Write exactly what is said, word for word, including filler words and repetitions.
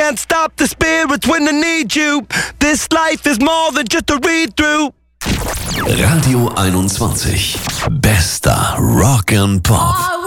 can't stop the spirits when I need you. This life is more than just a read-through. Radio einundzwanzig. Bester Rock and Pop.